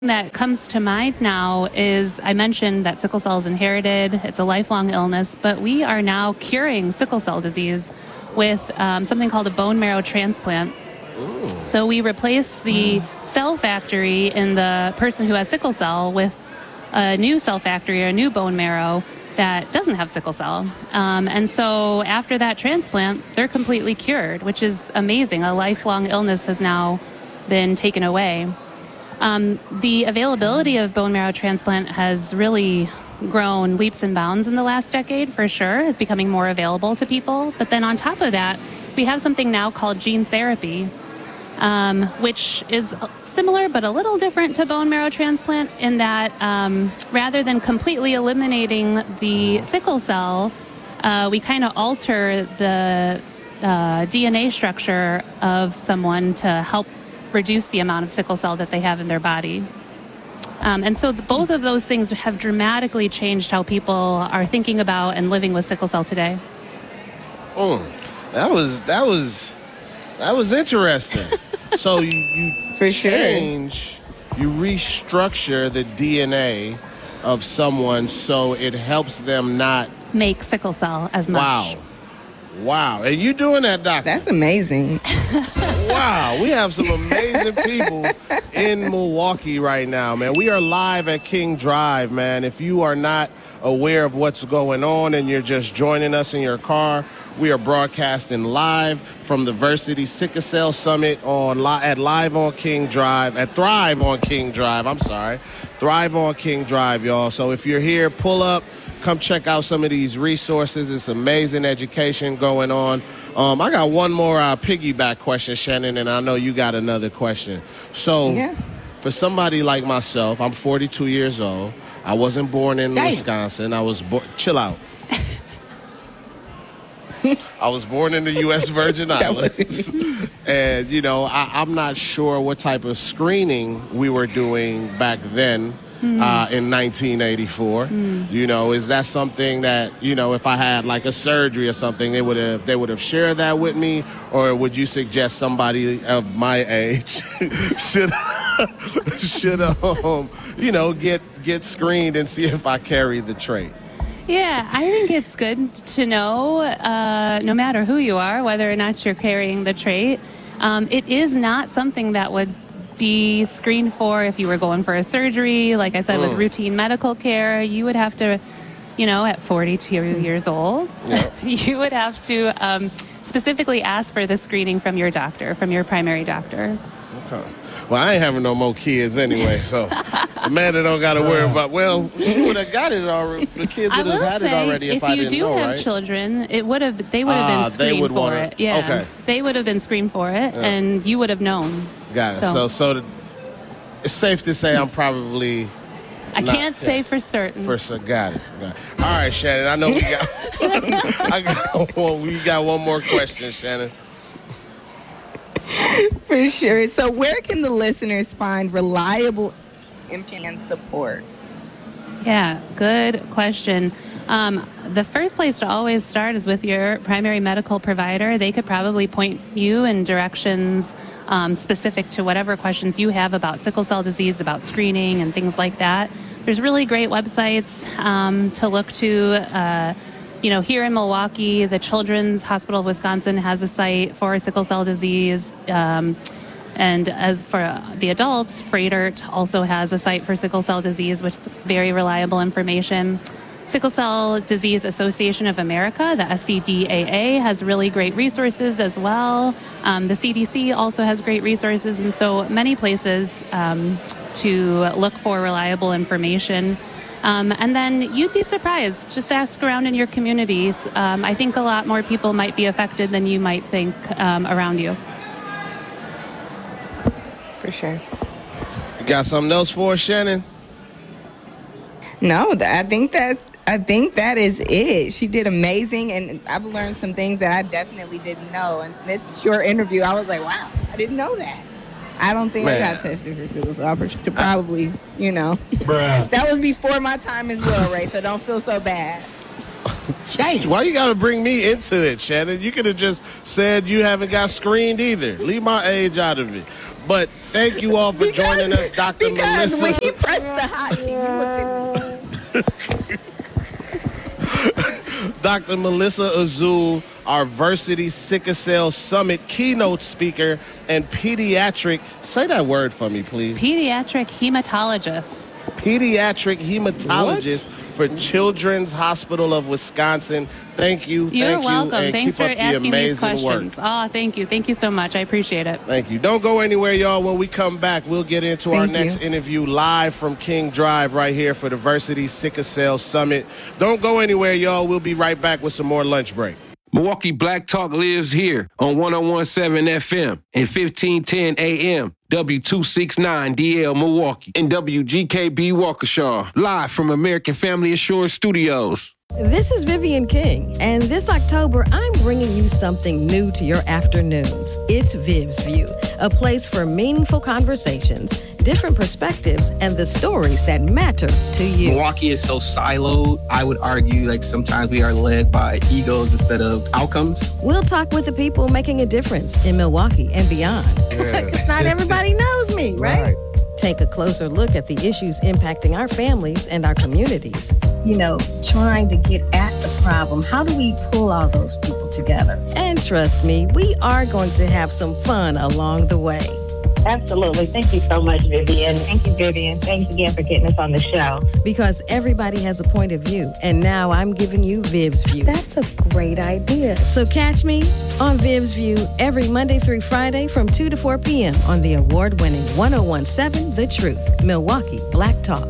that comes to mind now is I mentioned that sickle cell is inherited. It's a lifelong illness, but we are now curing sickle cell disease with something called a bone marrow transplant. Ooh. So we replace the cell factory in the person who has sickle cell with a new cell factory or a new bone marrow that doesn't have sickle cell. And so after that transplant, they're completely cured, which is amazing. A lifelong illness has now been taken away. The availability of bone marrow transplant has really grown leaps and bounds in the last decade, for sure. It's becoming more available to people. But then on top of that, we have something now called gene therapy, which is similar but a little different to bone marrow transplant in that rather than completely eliminating the sickle cell, we kind of alter the DNA structure of someone to help reduce the amount of sickle cell that they have in their body. And so both of those things have dramatically changed how people are thinking about and living with sickle cell today. That was interesting. So you change, you restructure the DNA of someone so it helps them not make sickle cell as much. Wow. And you doing that, doctor? That's amazing. Wow. We have some amazing people in Milwaukee right now, man. We are live at King Drive, man. If you are not aware of what's going on and you're just joining us in your car, we are broadcasting live from the Versity Sickle Cell Summit at Live on King Drive, at Thrive on King Drive. Thrive on King Drive, y'all. So if you're here, pull up. Come check out some of these resources. It's amazing education going on. I got one more piggyback question, Shannon, and I know you got another question. So for somebody like myself, I'm 42 years old. I wasn't born in Wisconsin. I was chill out. I was born in the U.S. Virgin Islands. And, I'm not sure what type of screening we were doing back then. In 1984, is that something that, if I had like a surgery or something, they would have shared that with me, or would you suggest somebody of my age should get screened and see if I carry the trait? Yeah, I think it's good to know, no matter who you are, whether or not you're carrying the trait. It is not something that would be screened for if you were going for a surgery. Like I said, with routine medical care, you would have to, at 42 years old, you would have to specifically ask for the screening from your doctor, from your primary doctor. Okay. Well, I ain't having no more kids anyway, so Amanda don't got to worry about. Well, she would have got it already. The kids would have had it already if I didn't know, right? If you do have children, they would have been screened for it. Yeah, okay. They would have been screened for it, and you would have known. Got it. So it's safe to say I'm probably. I can't say for certain. Got it. All right, Shannon. I know we got. We got one more question, Shannon. For sure. So where can the listeners find reliable implant support? Yeah, good question. The first place to always start is with your primary medical provider. They could probably point you in directions specific to whatever questions you have about sickle cell disease, about screening and things like that. There's really great websites to look to. Here in Milwaukee, the Children's Hospital of Wisconsin has a site for sickle cell disease. And as for the adults, Froedtert also has a site for sickle cell disease with very reliable information. Sickle Cell Disease Association of America, the SCDAA, has really great resources as well. The CDC also has great resources, and so many places to look for reliable information. And then you'd be surprised. Just ask around in your communities. I think a lot more people might be affected than you might think around you. For sure. You got something else for us, Shannon? No, I think that is it. She did amazing, and I've learned some things that I definitely didn't know. And this short interview, I was like, wow, I didn't know that. I don't think I got tested for sickle cell. I should probably, That was before my time as well, Ray, so don't feel so bad. Jeez, why you got to bring me into it, Shannon? You could have just said you haven't got screened either. Leave my age out of it. But Thank you all for joining us, Dr. Because Melissa. when he pressed the hotkey, you looked at me. Dr. Melissa Azul, our Varsity Sickle Cell Summit keynote speaker and pediatric, say that word for me, please. Pediatric hematologist. Pediatric hematologist for Children's Hospital of Wisconsin. Thank you. You're thank welcome. you, and Thanks keep for up the asking these amazing questions. work. Oh, thank you. Thank you so much. I appreciate it. Thank you. Don't go anywhere, y'all. When we come back, we'll get into our next interview live from King Drive right here for the Varsity Sickle Cell Summit. Don't go anywhere, y'all. We'll be right back with some more lunch break. Milwaukee Black Talk lives here on 101.7 FM and 1510 AM, W269DL Milwaukee, and WGKB Waukesha, live from American Family Assurance Studios. This is Vivian King, and this October, I'm bringing you something new to your afternoons. It's Viv's View, a place for meaningful conversations, different perspectives, and the stories that matter to you. Milwaukee is so siloed. I would argue like sometimes we are led by egos instead of outcomes. We'll talk with the people making a difference in Milwaukee and beyond. It's not everybody knows me, right? Take a closer look at the issues impacting our families and our communities. You know, trying to get at the problem. How do we pull all those people together? And trust me, we are going to have some fun along the way. Absolutely. Thank you so much, Vivian. Thank you, Vivian. Thanks again for getting us on the show. Because everybody has a point of view, and now I'm giving you Viv's View. That's a great idea. So catch me on Viv's View every Monday through Friday from 2 to 4 p.m. on the award-winning 101.7 The Truth, Milwaukee Black Talk.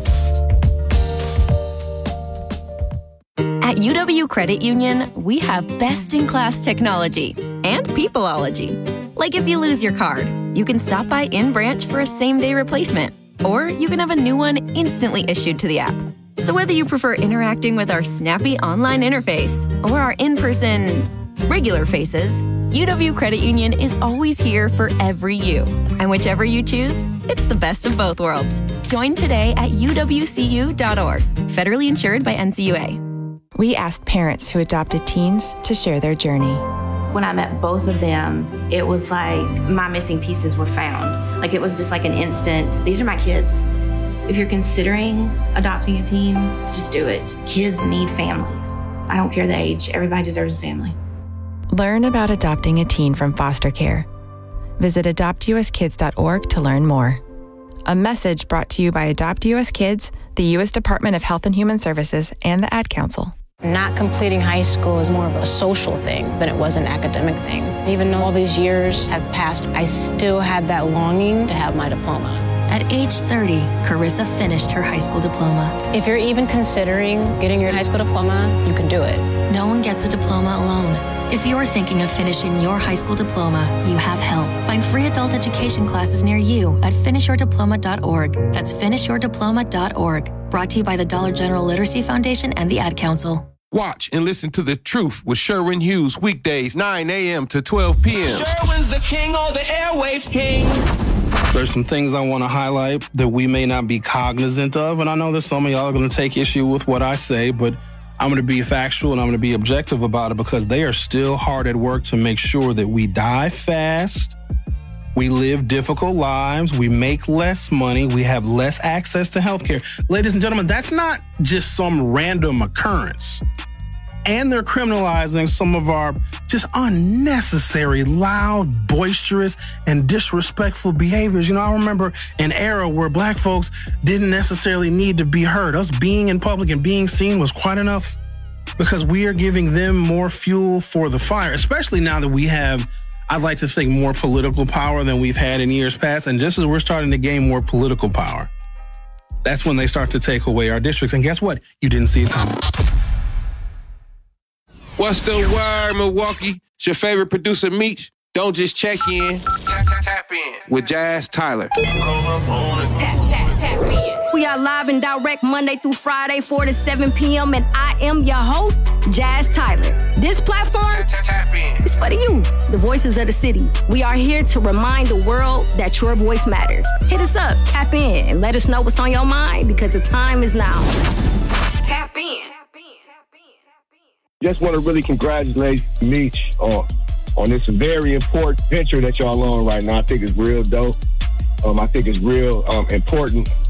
At UW Credit Union, we have best-in-class technology and peopleology. Like if you lose your card, you can stop by in-branch for a same-day replacement, or you can have a new one instantly issued to the app. So whether you prefer interacting with our snappy online interface or our in-person regular faces, UW Credit Union is always here for every you. And whichever you choose, it's the best of both worlds. Join today at uwcu.org, federally insured by NCUA. We asked parents who adopted teens to share their journey. When I met both of them, it was like my missing pieces were found. Like it was just like an instant, these are my kids. If you're considering adopting a teen, just do it. Kids need families. I don't care the age, everybody deserves a family. Learn about adopting a teen from foster care. Visit adoptuskids.org to learn more. A message brought to you by Adopt US Kids, the U.S. Department of Health and Human Services, and the Ad Council. Not completing high school is more of a social thing than it was an academic thing. Even though all these years have passed, I still had that longing to have my diploma. At age 30, Carissa finished her high school diploma. If you're even considering getting your high school diploma, you can do it. No one gets a diploma alone. If you're thinking of finishing your high school diploma, you have help. Find free adult education classes near you at finishyourdiploma.org. That's finishyourdiploma.org. Brought to you by the Dollar General Literacy Foundation and the Ad Council. Watch and listen to The Truth with Sherwin Hughes weekdays 9 a.m. to 12 p.m. Sherwin's the king, or the airwaves king. There's some things I want to highlight that we may not be cognizant of, and I know that some of y'all are going to take issue with what I say, but I'm going to be factual and I'm going to be objective about it because they are still hard at work to make sure that we die fast, we live difficult lives, we make less money, we have less access to healthcare. Ladies and gentlemen, that's not just some random occurrence. And they're criminalizing some of our just unnecessary, loud, boisterous, and disrespectful behaviors. You know, I remember an era where black folks didn't necessarily need to be heard. Us being in public and being seen was quite enough because we are giving them more fuel for the fire, especially now that we have, I'd like to think, more political power than we've had in years past. And just as we're starting to gain more political power, that's when they start to take away our districts. And guess what? You didn't see it coming. What's the word, Milwaukee? It's your favorite producer, Meech. Don't just check in. Tap in with Jazz Tyler. Tap in. We are live and direct Monday through Friday, 4 to 7 p.m. And I am your host, Jazz Tyler. This platform is for the youth, the voices of the city. We are here to remind the world that your voice matters. Hit us up, tap in, and let us know what's on your mind because the time is now. Tap in. Just want to really congratulate Meech on this very important venture that y'all on right now. I think it's real dope. I think it's real important